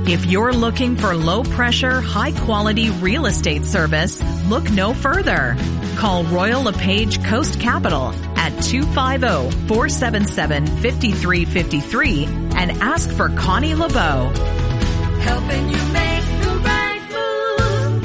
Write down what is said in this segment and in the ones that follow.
If you're looking for low-pressure, high-quality real estate service, look no further. Call Royal LePage Coast Capital at 250-477-5353 and ask for Connie LeBeau. Helping you make the right move.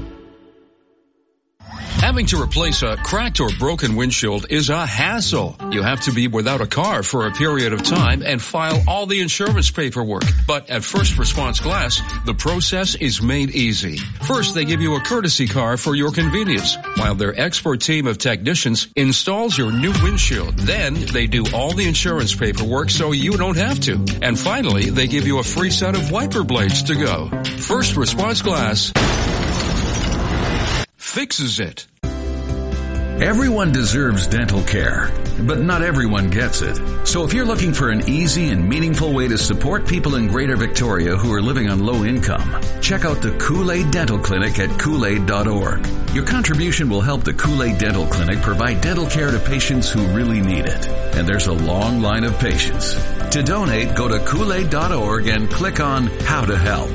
Having to replace a cracked or broken windshield is a hassle. You have to be without a car for a period of time and file all the insurance paperwork. But at First Response Glass, the process is made easy. First, they give you a courtesy car for your convenience, while their expert team of technicians installs your new windshield. Then, they do all the insurance paperwork so you don't have to. And finally, they give you a free set of wiper blades to go. First Response Glass fixes it. Everyone deserves dental care, but not everyone gets it. So if you're looking for an easy and meaningful way to support people in Greater Victoria who are living on low income, check out the Kool-Aid Dental Clinic at Kool-Aid.org. Your contribution will help the Kool-Aid Dental Clinic provide dental care to patients who really need it. And there's a long line of patients. To donate, go to Kool-Aid.org and click on How to Help.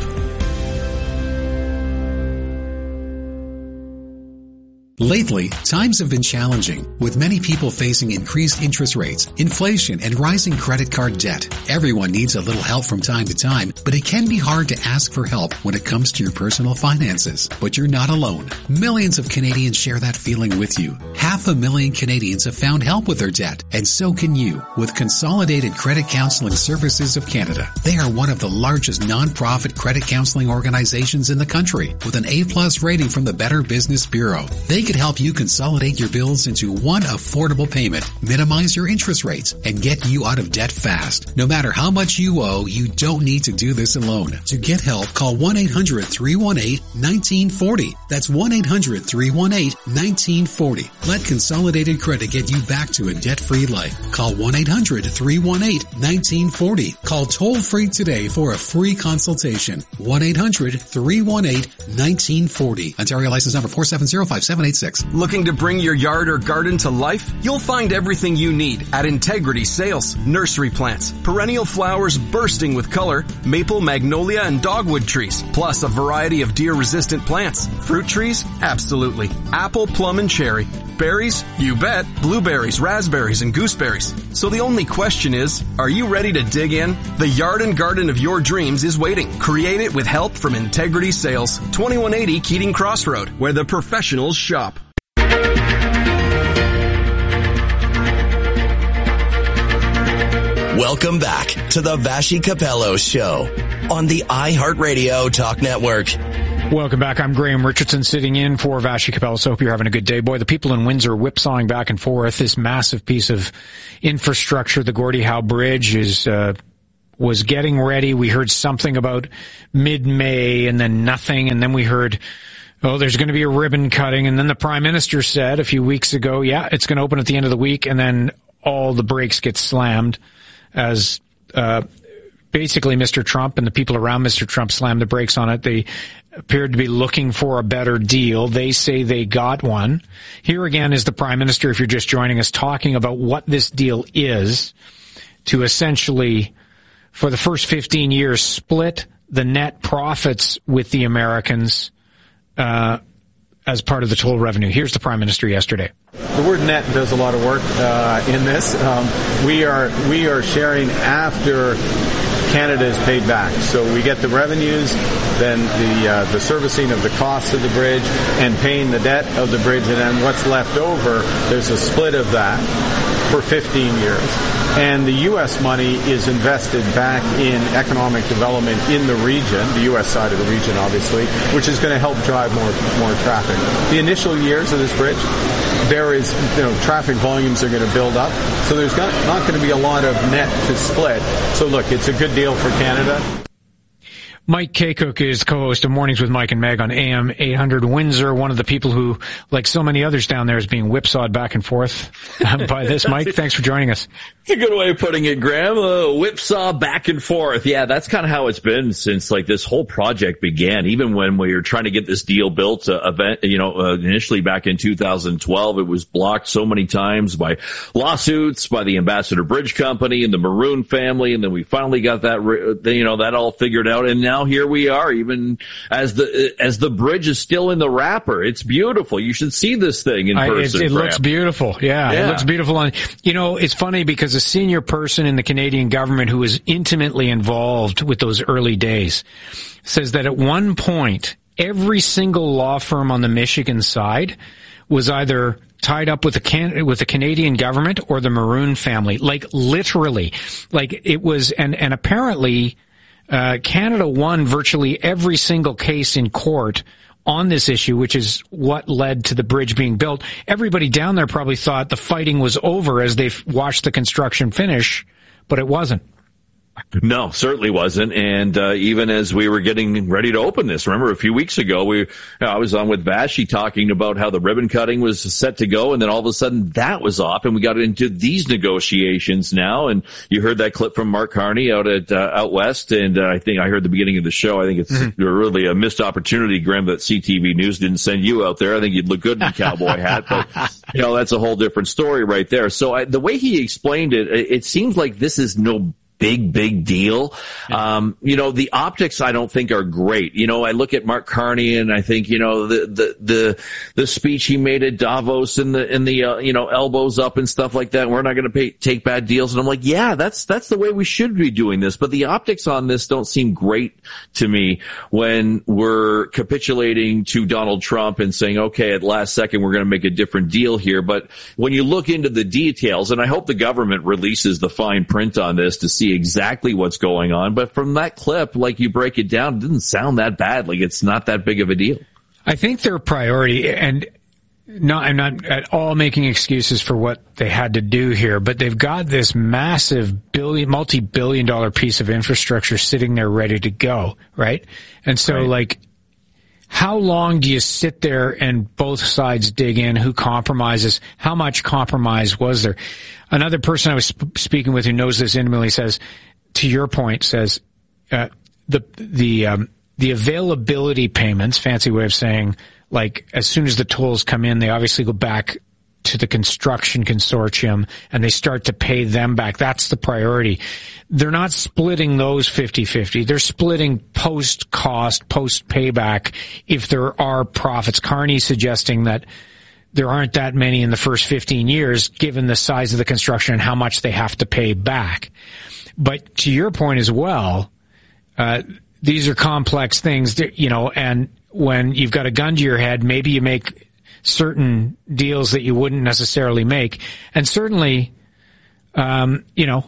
Lately, times have been challenging, with many people facing increased interest rates, inflation, and rising credit card debt. Everyone needs a little help from time to time, but it can be hard to ask for help when it comes to your personal finances. But you're not alone. Millions of Canadians share that feeling with you. 500,000 Canadians have found help with their debt, and so can you with Consolidated Credit Counseling Services of Canada. They are one of the largest non-profit credit counseling organizations in the country, with an A+ rating from the Better Business Bureau. They could help you consolidate your bills into one affordable payment, minimize your interest rates, and get you out of debt fast. No matter how much you owe, you don't need to do this alone. To get help, call 1-800-318-1940. That's 1-800-318-1940. Let Consolidated Credit get you back to a debt-free life. Call 1-800-318-1940. Call toll-free today for a free consultation. 1-800-318-1940. Ontario license number 4705786. Looking to bring your yard or garden to life? You'll find everything you need at Integrity Sales. Nursery plants, perennial flowers bursting with color, maple, magnolia, and dogwood trees, plus a variety of deer-resistant plants. Fruit trees? Absolutely. Apple, plum, and cherry. Berries? You bet. Blueberries, raspberries, and gooseberries. So the only question is, are you ready to dig in? The yard and garden of your dreams is waiting. Create it with help from Integrity Sales. 2180 Keating Crossroad, where the professionals shop. Welcome back to the Vassy Capello Show on the iHeartRadio Talk Network. Welcome back. I'm Graham Richardson sitting in for Vassy Capello. So hope you're having a good day. Boy, the people in Windsor whipsawing back and forth this massive piece of infrastructure. The Gordie Howe Bridge was getting ready. We heard something about mid-May and then nothing. And then we heard, there's going to be a ribbon cutting. And then the Prime Minister said a few weeks ago, it's going to open at the end of the week. And then all the brakes get slammed as basically Mr. Trump and the people around Mr. Trump slammed the brakes on it. They appeared to be looking for a better deal. They say they got one. Here again is the Prime Minister, if you're just joining us, talking about what this deal is to essentially, for the first 15 years, split the net profits with the Americans as part of the total revenue. Here's the Prime Minister yesterday. The word net does a lot of work in this. We are sharing after Canada is paid back. So we get the revenues, then the servicing of the costs of the bridge, and paying the debt of the bridge, and then what's left over, there's a split of that for 15 years. And the U.S. money is invested back in economic development in the region, the U.S. side of the region, obviously, which is going to help drive more traffic. The initial years of this bridge, there is, traffic volumes are going to build up. So there's not going to be a lot of net to split. So look, it's a good deal for Canada. Mike Kaycook is co-host of Mornings with Mike and Meg on AM 800 Windsor, one of the people who, like so many others down there, is being whipsawed back and forth by this. Mike, thanks for joining us. It's a good way of putting it, Graham. Whipsaw back and forth. Yeah, that's kind of how it's been since this whole project began. Even when we were trying to get this deal built, initially back in 2012, it was blocked so many times by lawsuits, by the Ambassador Bridge Company and the Maroon family, and then we finally got that all figured out. And now now here we are, even as the bridge is still in the wrapper. It's beautiful. You should see this thing in person. It looks beautiful. Yeah, it looks beautiful. It's funny because a senior person in the Canadian government who was intimately involved with those early days says that at one point, every single law firm on the Michigan side was either tied up with the Canadian government or the Maroon family. Like literally. Like it was, and apparently, Canada won virtually every single case in court on this issue, which is what led to the bridge being built. Everybody down there probably thought the fighting was over as they watched the construction finish, but it wasn't. No, certainly wasn't. And even as we were getting ready to open this, remember a few weeks ago, I was on with Vashi talking about how the ribbon cutting was set to go, and then all of a sudden that was off, and we got into these negotiations now. And you heard that clip from Mark Carney out west, and I think I heard the beginning of the show. I think it's really a missed opportunity, Graham, that CTV News didn't send you out there. I think you'd look good in a cowboy hat, but that's a whole different story right there. So the way he explained it, it seems like this is no big deal. The optics I don't think are great. I look at Mark Carney and I think, the speech he made at Davos and the elbows up and stuff like that. We're not going to take bad deals. And I'm like, yeah, that's the way we should be doing this. But the optics on this don't seem great to me when we're capitulating to Donald Trump and saying, okay, at last second, we're going to make a different deal here. But when you look into the details, and I hope the government releases the fine print on this to see exactly what's going on. But from that clip, like you break it down, it didn't sound that bad. Like it's not that big of a deal. I think their priority, and no, I'm not at all making excuses for what they had to do here, but they've got this massive multi-billion-dollar piece of infrastructure sitting there ready to go, right? And so how long do you sit there and both sides dig in? Who compromises? How much compromise was there? Another person I was speaking with who knows this intimately says, to your point, says the availability payments, fancy way of saying, like as soon as the tolls come in, they obviously go back to the construction consortium and they start to pay them back. That's the priority. They're not splitting those 50-50. They're splitting post-cost, post-payback if there are profits. Carney suggesting that there aren't that many in the first 15 years given the size of the construction and how much they have to pay back. But to your point as well, these are complex things, and when you've got a gun to your head, maybe you make certain deals that you wouldn't necessarily make. And certainly, there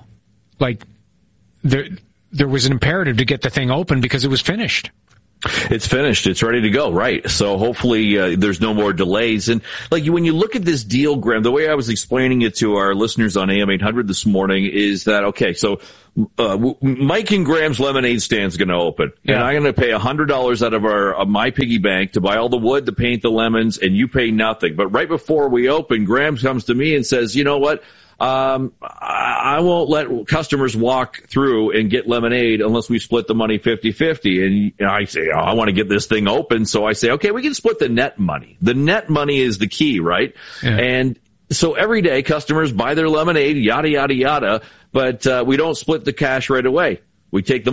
was an imperative to get the thing open because it was finished. It's finished. It's ready to go. Right. So hopefully there's no more delays. And when you look at this deal, Graham, the way I was explaining it to our listeners on AM 800 this morning is that, okay, so Mike and Graham's lemonade stand's going to open. Yeah. And I'm going to pay $100 out of my piggy bank to buy all the wood, to paint the lemons, and you pay nothing. But right before we open, Graham comes to me and says, you know what? I won't let customers walk through and get lemonade unless we split the money 50-50. And I say, I want to get this thing open. So I say, okay, we can split the net money. The net money is the key, right? Yeah. And so every day customers buy their lemonade, yada, yada, yada, but we don't split the cash right away. We take the